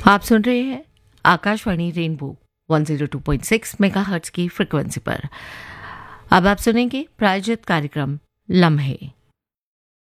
आप सुन रहे हैं आकाशवाणी रेनबो 102.6 मेगाहर्ट्ज की फ्रिक्वेंसी पर। अब आप सुनेंगे प्रायोजित कार्यक्रम लम्हे।